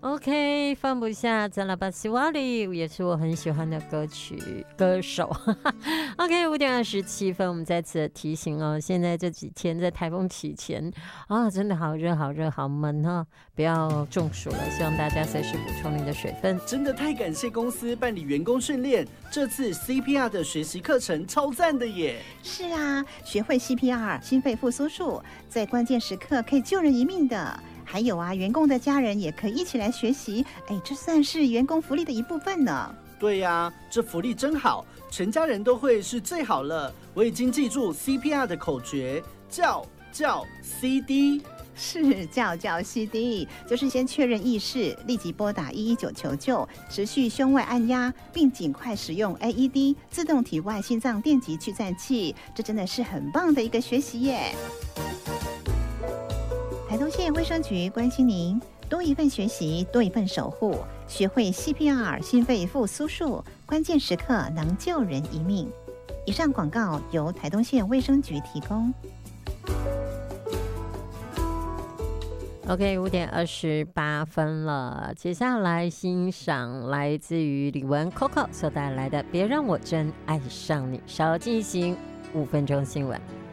OK， 放不下扎拉巴西瓦里也是我很喜欢的歌手。OK， 5:27，我们再次提醒哦，现在这几天在台风期前啊，真的好热好热好闷哦，不要中暑了，希望大家随时补充您的水分。 真的太感谢公司办理员工训练，这次 CPR 的学习课程超赞的耶！ 是啊，学会 CPR 心肺复苏术，在关键时刻可以救人一命的。还有啊，员工的家人也可以一起来学习，这算是员工福利的一部分呢。 对呀，这福利真好，全家人都会是最好了。我已经记住 CPR 的口诀，叫 CD。 是叫 CD， 就是先确认意识，立即拨打119求救，持续胸外按压，并尽快使用 AED 自动体外心脏电极去颤器，这真的是很棒的一个学习耶。台东县卫生局关心您，多一份学习，多一份守护，学会 CPR 心肺复苏术，关键时刻能救人一命。以上广告由台东县卫生局提供。 OK， 5:28了，接下来欣赏来自于李玟 Coco 所带来的《别让我真爱上你》，稍进行5分钟新闻。